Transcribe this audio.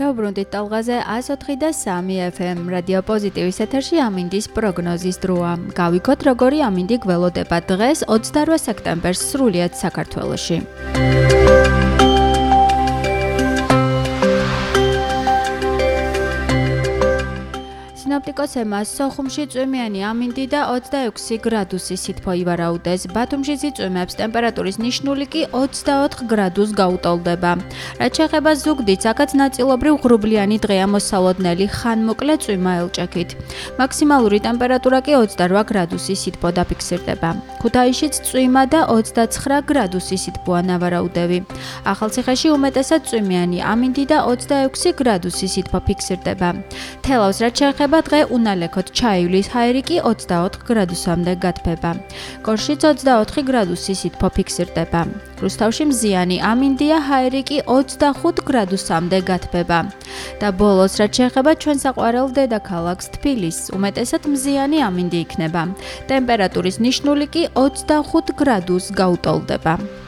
ჩავბრუნდით ტალღაზე 104 და 3 FM რადიო პოზიტივის ეთერში ამინდის პროგნოზის დროა. გავიგოთ როგორი ამინდი გველოდება დღეს 28 სექტემბერს სრულიად საქართველოში. სინოპტიკოსებმა სოხუმში წვიმიანი ამინდი და 26 გრადუსი სითბო ივარაუდეს. ბათუმში ზიწვიმებს ტემპერატურის ნიშნული კი 24 გრადუსს გაუტოლდება. რაც შეეხება ზუგდიდს, აქაც ნაწილობრივ ღრუბლიანი დღეა მოსალოდნელი ხანმოკლე წვიმა ელჭექით. მაქსიმალური ტემპერატურა კი 28 გრადუსი სითბო დაფიქსირდება. ქუთაისშიც წვიმა და 29 გრადუსი სითბოა ნავარაუდები. ახალციხეში უმეტესად წვიმიანი ამინდი და 26 გრადუსი სითბო ფიქსირდება. თელავს რაც შეეხება დღე უნალექოთ ჩაივლის ჰაერი კი 24 გრადუსამდე გათბება. გორშიც 24 გრადუსი სითბო ფიქსირდება. რუსთავში მზიანი ამინდია, ჰაერი კი 25 გრადუსამდე გათბება. და ბოლოს რაც შეეხება ჩვენ საყვარელ დედაქალაქს თბილისს, უმეტესად მზიანი ამინდი იქნება. ტემპერატურის ნიშნული კი 25 გრადუსს გაუტოლდება.